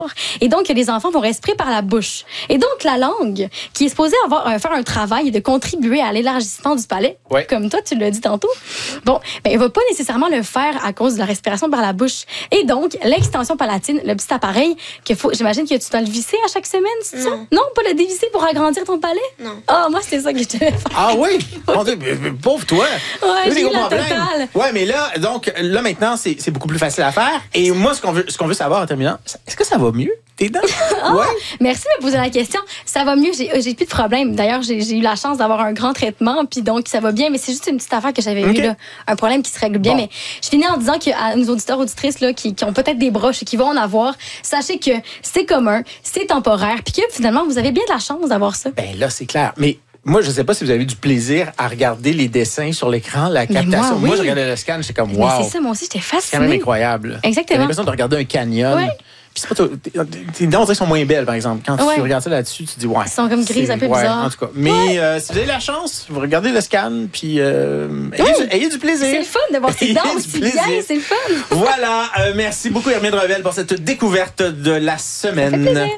Et donc, les enfants vont respirer par la bouche. Et donc, la langue, qui est supposée faire un travail et de contribuer à l'élargissement du palais, comme toi, tu l'as dit tantôt, elle va pas nécessairement le faire à cause de la respiration par la bouche. Et donc, l'extension palatine, le petit appareil, j'imagine que tu dois le visser à chaque semaine, c'est ça? Non, pas le dévisser pour agrandir ton palais? Non. Ah, moi, c'était ça que je devais faire. Ah oui? Mon Dieu, pauvre toi! Ouais, j'ai eu la totale. Ouais, mais là, maintenant, c'est beaucoup plus facile à faire. Et moi, ce qu'on veut savoir en terminant, est-ce que ça va mieux, tes dents? Ouais. Merci de me poser la question. Ça va mieux, j'ai plus de problème. D'ailleurs, j'ai eu la chance d'avoir un grand traitement, puis donc ça va bien, mais c'est juste une petite affaire que j'avais eu là, un problème qui se règle bien. Mais je finis en disant qu'à nos auditeurs auditrices là, qui ont peut-être des broches et qui vont en avoir, sachez que c'est commun, c'est temporaire, puis que finalement vous avez bien de la chance d'avoir ça. Ben là, c'est clair. Mais moi, je ne sais pas si vous avez eu du plaisir à regarder les dessins sur l'écran, la captation. Moi, je regardais le scan, j'étais comme wow. Mais c'est ça, moi aussi, j'étais fascinée. C'est quand même incroyable. Exactement. J'ai l'impression de regarder un canyon. Ouais. Puis c'est pas tes dents, on dirait, sont moins belles, par exemple. Quand tu regardes ça là-dessus, tu te dis, ouais. Ils sont comme grises, un peu bizarres. En tout cas. Mais si vous avez la chance, vous regardez le scan, puis ayez du plaisir. C'est le fun de voir ces dents aussi bien, c'est le fun. Voilà. Merci beaucoup, Hermine Revel, pour cette découverte de la semaine. Ça fait plaisir.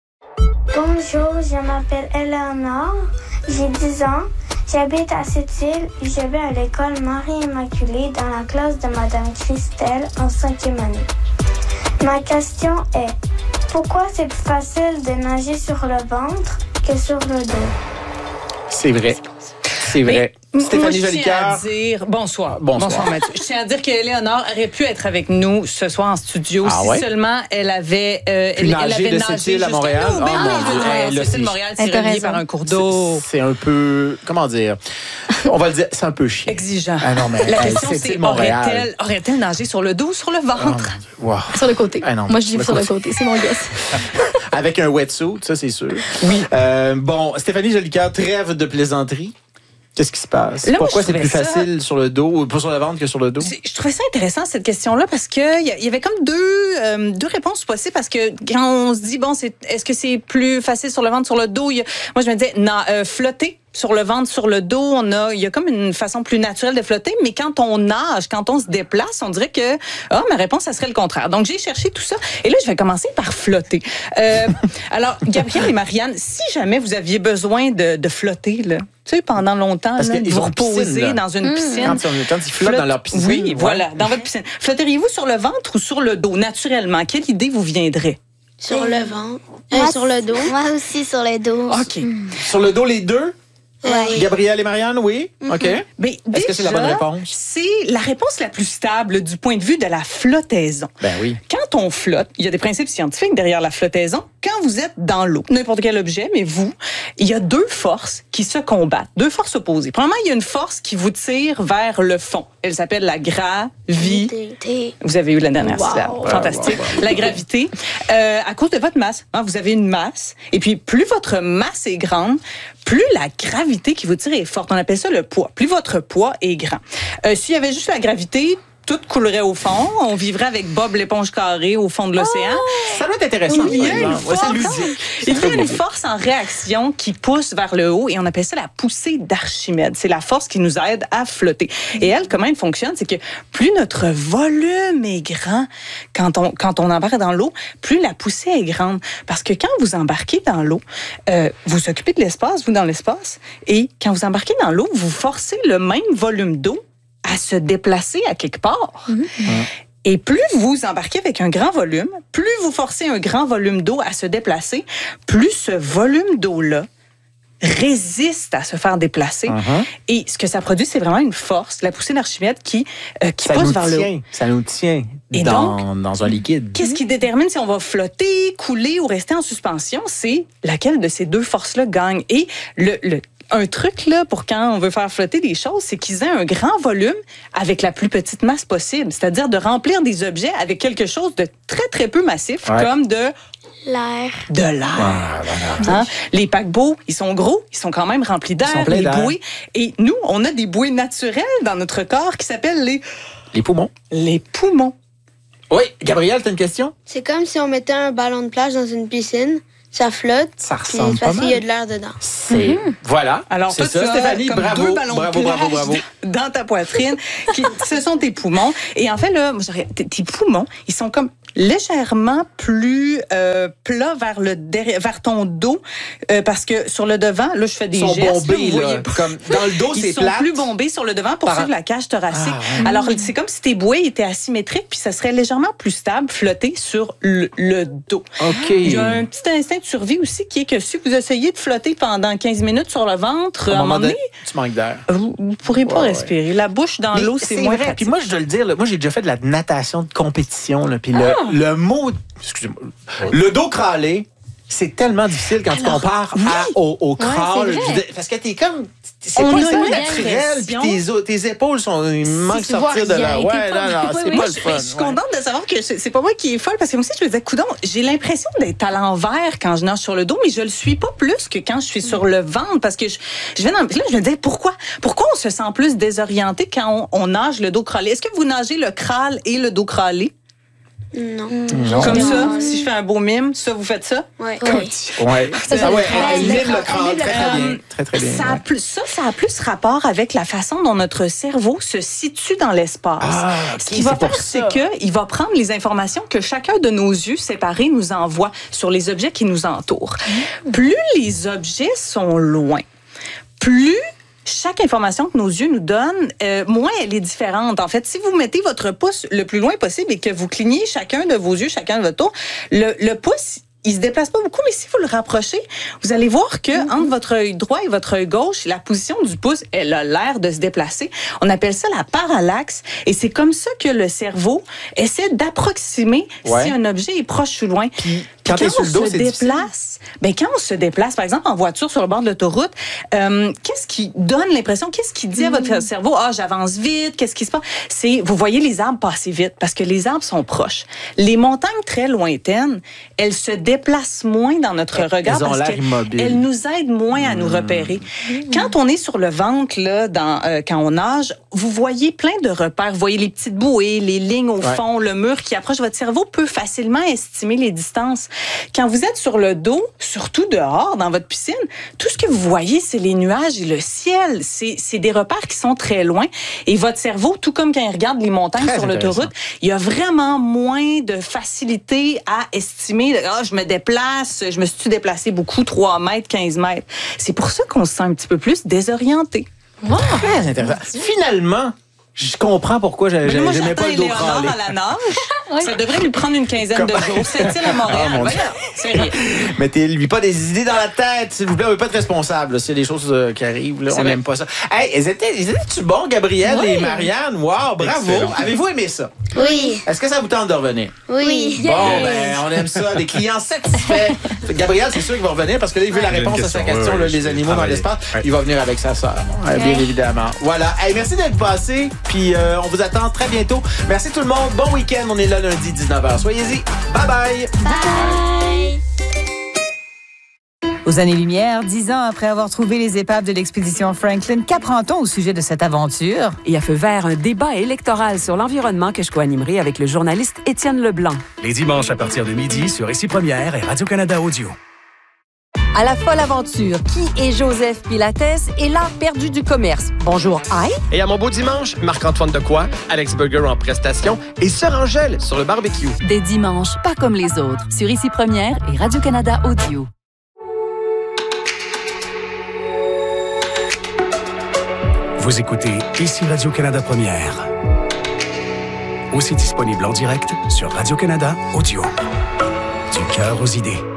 Bonjour, je m'appelle Eleonore, j'ai 10 ans, j'habite à Sept-Îles et je vais à l'école Marie-Immaculée dans la classe de Madame Christelle en 5e année. Ma question est, pourquoi c'est plus facile de nager sur le ventre que sur le dos? C'est vrai. C'est vrai. Stéphanie Jolicoeur. Bonsoir, Mathieu. Je tiens à dire qu'Éléonore aurait pu être avec nous ce soir en studio si seulement elle avait nagé de Sept-Îles à Montréal. Sept-Îles Montréal, c'est relié par un cours d'eau. C'est un peu, comment dire, on va le dire, c'est un peu chiant. Exigeant. Ah non, mais la question c'est, Montréal. aurait-elle nagé sur le dos ou sur le ventre? Wow. Sur le côté. Ah non, moi, je dis sur le côté, c'est mon guess. Avec un wetsuit, ça c'est sûr. Oui. Stéphanie Jolicoeur, trêve de plaisanterie. Qu'est-ce qui se passe? Là, pourquoi c'est plus facile sur le dos, ou pas sur le ventre que sur le dos? Je trouvais ça intéressant, cette question-là, parce que il y avait comme deux réponses possibles, parce que quand on se dit, est-ce que c'est plus facile sur le ventre, sur le dos? Moi, je me disais, flotter sur le ventre, sur le dos, il y a comme une façon plus naturelle de flotter, mais quand on nage, quand on se déplace, on dirait que ma réponse, ça serait le contraire. Donc, j'ai cherché tout ça, et là, je vais commencer par flotter. Alors, Gabrielle et Marianne, si jamais vous aviez besoin de flotter, là, tu sais, pendant longtemps, parce là, qu'ils vous reposez dans une piscine. Quand ils flottent dans leur piscine. Oui, voilà, dans votre piscine. Flotteriez-vous sur le ventre ou sur le dos, naturellement? Quelle idée vous viendrait? Sur le ventre. Sur le dos. Moi aussi sur le dos. OK. Sur le dos, les deux? Oui. Gabrielle et Marianne, oui? OK. Mais est-ce que c'est la bonne réponse? C'est la réponse la plus stable du point de vue de la flottaison. Ben oui. Quand on flotte, il y a des principes scientifiques derrière la flottaison. Quand vous êtes dans l'eau, n'importe quel objet, mais vous, il y a deux forces qui se combattent, deux forces opposées. Premièrement, il y a une force qui vous tire vers le fond. Elle s'appelle la gravité. Vous avez eu la dernière syllabe. Fantastique. La gravité. À cause de votre masse. Vous avez une masse. Et puis, plus votre masse est grande, plus la gravité qui vous tire est forte. On appelle ça le poids. Plus votre poids est grand. S'il y avait juste la gravité, tout coulerait au fond. On vivrait avec Bob l'éponge carrée au fond de l'océan. Ça doit être intéressant. Il y a une force en réaction qui pousse vers le haut et on appelle ça la poussée d'Archimède. C'est la force qui nous aide à flotter. Et elle, comment elle fonctionne? C'est que plus notre volume est grand, quand on embarque dans l'eau, plus la poussée est grande. Parce que quand vous embarquez dans l'eau, vous occupez de l'espace, vous dans l'espace, et quand vous embarquez dans l'eau, vous forcez le même volume d'eau à se déplacer à quelque part. Et plus vous embarquez avec un grand volume, plus vous forcez un grand volume d'eau à se déplacer, plus ce volume d'eau-là résiste à se faire déplacer. Et ce que ça produit, c'est vraiment une force, la poussée d'Archimède qui pousse vers le haut. Ça nous tient dans un liquide. Qu'est-ce qui détermine si on va flotter, couler ou rester en suspension? C'est laquelle de ces deux forces-là gagne. Et un truc là pour quand on veut faire flotter des choses, c'est qu'ils aient un grand volume avec la plus petite masse possible. C'est-à-dire de remplir des objets avec quelque chose de très, très peu massif, comme de l'air. De l'air. Les paquebots, ils sont gros, ils sont quand même remplis d'air, les bouées. Et nous, on a des bouées naturelles dans notre corps qui s'appellent les poumons. Les poumons. Oui, Gabrielle, t'as une question? C'est comme si on mettait un ballon de plage dans une piscine. Ça flotte. Ça ressemble pas mal. Parce qu'il y a de l'air dedans. Voilà. Alors, c'est ça, Stéphanie. Bravo. Bravo. Dans ta poitrine. Ce sont tes poumons. Et en fait, là, tes poumons, ils sont comme légèrement plus plat vers ton dos, parce que sur le devant, là, je fais des gestes. Bombés, là, comme dans le dos, c'est plat. Ils sont plus bombés sur le devant pour suivre la cage thoracique. Alors, c'est comme si tes bouées étaient asymétriques, puis ça serait légèrement plus stable, flotter sur le dos. OK. Il y a un petit instinct de survie aussi qui est que si vous essayez de flotter pendant 15 minutes sur le ventre, à un moment donné, tu manques d'air. Vous ne pourrez pas respirer. La bouche dans l'eau, c'est moins vrai. Puis moi, je dois le dire, là, moi, j'ai déjà fait de la natation de compétition. Là, puis le mot, excusez-moi, le dos crâlé, c'est tellement difficile quand tu compares au crawl. Parce que t'es comme... C'est pas ça naturel, puis tes épaules il manque de sortir de là. Ouais, non, c'est pas le fun. Je suis contente de savoir que c'est pas moi qui est folle, parce que moi aussi, je me disais, coudonc, j'ai l'impression d'être à l'envers quand je nage sur le dos, mais je le suis pas plus que quand je suis sur le ventre, parce que je me disais, pourquoi on se sent plus désorienté quand on nage le dos crâlé? Est-ce que vous nagez le crâle et le dos crâlé? Non. Comme ça, si je fais un beau mime, ça, vous faites ça? Oui. Ouais. Mime le crâle, très bien. Très bien. Ça a plus rapport avec la façon dont notre cerveau se situe dans l'espace. Ce qu'il va faire, c'est qu'il va prendre les informations que chacun de nos yeux séparés nous envoie sur les objets qui nous entourent. Plus les objets sont loin, plus chaque information que nos yeux nous donnent, moins elle est différente. En fait, si vous mettez votre pouce le plus loin possible et que vous clignez chacun de vos yeux, chacun de votre tour, le pouce, il se déplace pas beaucoup, mais si vous le rapprochez, vous allez voir que entre votre œil droit et votre œil gauche, la position du pouce, elle a l'air de se déplacer. On appelle ça la parallaxe, et c'est comme ça que le cerveau essaie d'approximer si un objet est proche ou loin. Quand on se déplace, par exemple en voiture sur le bord de l'autoroute, qu'est-ce qui donne l'impression, qu'est-ce qui dit à votre cerveau, j'avance vite, qu'est-ce qui se passe? Vous voyez les arbres passer vite parce que les arbres sont proches. Les montagnes très lointaines, elles se déplacent moins dans notre regard parce qu'elles nous aident moins à nous repérer. Quand on est sur le ventre, là, quand on nage, vous voyez plein de repères. Vous voyez les petites bouées, les lignes au fond, le mur qui approche. Votre cerveau peut facilement estimer les distances. Quand vous êtes sur le dos, surtout dehors, dans votre piscine, tout ce que vous voyez, c'est les nuages et le ciel. C'est des repères qui sont très loin. Et votre cerveau, tout comme quand il regarde les montagnes sur l'autoroute, il y a vraiment moins de facilité à estimer. Je me déplace, je me suis déplacé beaucoup, 3 mètres, 15 mètres. C'est pour ça qu'on se sent un petit peu plus désorienté. Très intéressant. Finalement, je comprends pourquoi j'aimais pas le dos crâlé. À la nage, ça devrait lui prendre une quinzaine de jours. C'est-il à Montréal? C'est rien. Mettez-lui pas des idées dans la tête, s'il vous plaît. On veut pas être responsable. S'il y a des choses qui arrivent, là, on n'aime pas ça. Hey, ils étaient-tu bons, Gabrielle et Marianne? Wow, bravo. Avez-vous aimé ça? Oui. Est-ce que ça vous tente de revenir? Oui. Bon, on aime ça. Des clients satisfaits. Gabrielle, c'est sûr qu'il va revenir parce que là, il veut la réponse à sa question, les animaux dans l'espace. Il va venir avec sa sœur, bien évidemment. Voilà. Hey, merci d'être passé. Puis on vous attend très bientôt. Merci tout le monde. Bon week-end. On est là lundi 19h. Soyez-y. Bye bye. Bye. Aux années-lumière, 10 ans après avoir trouvé les épaves de l'expédition Franklin, qu'apprend-on au sujet de cette aventure? Et à feu vert, un débat électoral sur l'environnement que je co-animerai avec le journaliste Étienne Leblanc. Les dimanches à partir de midi sur Ici Première et Radio-Canada Audio. À la folle aventure, qui est Joseph Pilates et l'art perdu du commerce? Bonjour, aïe! Et à mon beau dimanche, Marc-Antoine Decoy, Alex Burger en prestation et Sœur Angèle sur le barbecue. Des dimanches pas comme les autres, sur Ici Première et Radio-Canada Audio. Vous écoutez Ici Radio-Canada Première. Aussi disponible en direct sur Radio-Canada Audio. Du cœur aux idées.